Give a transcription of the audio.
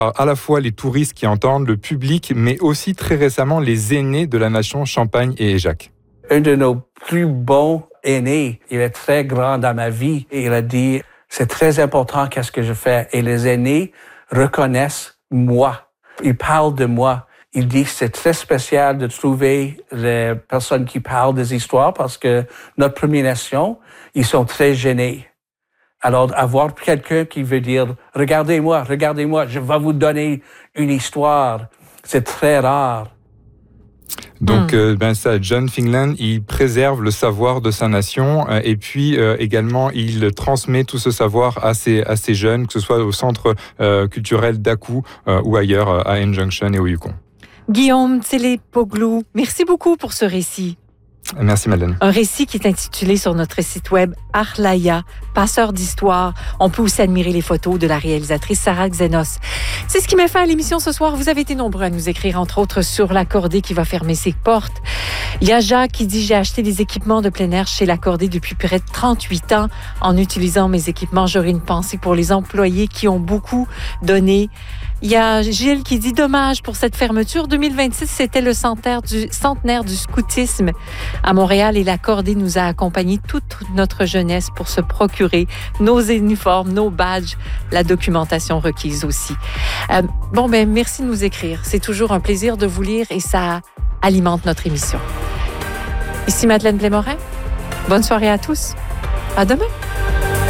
à la fois les touristes qui entendent, le public, mais aussi très récemment les aînés de la nation Champagne et Éjac. Un de nos plus bons aînés, il est très grand dans ma vie et il a dit « c'est très important qu'est-ce que je fais » et les aînés reconnaissent moi. Ils parlent de moi. Ils disent que c'est très spécial de trouver les personnes qui parlent des histoires parce que notre Première Nation, ils sont très gênés. Alors, avoir quelqu'un qui veut dire « regardez-moi, je vais vous donner une histoire », c'est très rare. Donc, John Fingland, il préserve le savoir de sa nation et puis également, il transmet tout ce savoir à ces jeunes, que ce soit au centre culturel d'Akou ou ailleurs à N-Junction et au Yukon. Guillaume Tselepoglu, merci beaucoup pour ce récit. Merci Madeleine. Un récit qui est intitulé sur notre site web Arlaya, passeur d'histoire. On peut aussi admirer les photos de la réalisatrice Sarah Xenos. C'est ce qui met fin à l'émission ce soir. Vous avez été nombreux à nous écrire, entre autres, sur l'Accordé qui va fermer ses portes. Il y a Jacques qui dit « J'ai acheté des équipements de plein air chez l'Accordé depuis près de 38 ans. En utilisant mes équipements, j'aurai une pensée pour les employés qui ont beaucoup donné. » Il y a Gilles qui dit « Dommage pour cette fermeture. 2026, c'était le centenaire du scoutisme à Montréal et l'Accordé nous a accompagnés toute notre jeunesse pour se procurer nos uniformes, nos badges, la documentation requise aussi. » Merci de nous écrire. C'est toujours un plaisir de vous lire et ça alimente notre émission. Ici Madeleine Blais-Morin. Bonne soirée à tous. À demain.